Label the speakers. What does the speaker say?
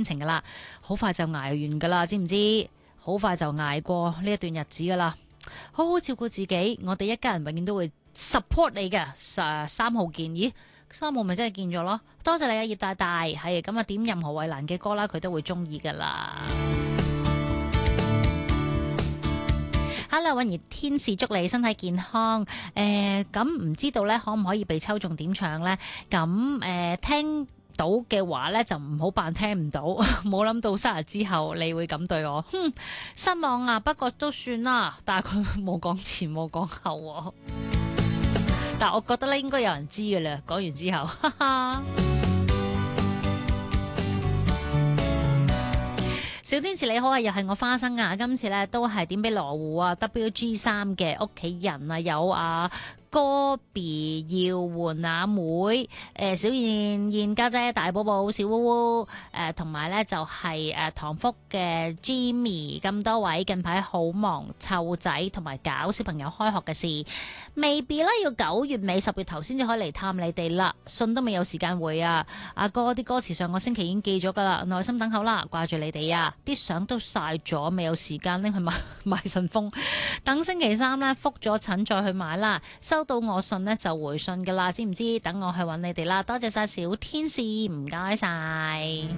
Speaker 1: 情噶啦，好快就捱完噶啦，知唔知？好快就捱過呢一段日子噶啦，好好照顧自己，我哋一家人永遠都會 support 你嘅。3號建議，3號咪真係見咗咯，多謝你啊葉大大，係咁啊點任何衛蘭嘅歌啦，佢都會中意噶啦。Hello， 韻兒天使祝你身體健康。咁唔知道咧可唔可以被抽中點唱呢？咁聽到嘅話咧就唔好扮聽唔到，冇諗到生日之後你會咁對我，失望啊！不過都算啦，但係佢冇講前冇講後喎。但我覺得咧應該有人知嘅啦，講完之後，哈哈。小天使你好啊，又係我花生啊！今次咧都係點俾羅湖啊 WG3 嘅屋企人啊，有啊哥 B 耀媛阿妹，小燕燕家姐、大寶寶、小烏烏，同埋咧就係唐福嘅 Jimmy， 咁多位近排好忙湊仔同埋搞小朋友開學嘅事，未必啦，要9月尾10月頭先至可以嚟探你哋啦，信都未有時間回啊！阿哥啲歌詞上個星期已經寄咗噶啦，耐心等候啦，掛住你哋啊！啲相都曬咗，未有時間拎去買信封，等星期3咧覆咗診再去買啦。收到我信呢就回信噶啦，知唔知？等我去揾你哋啦，多謝晒小天使，唔該晒。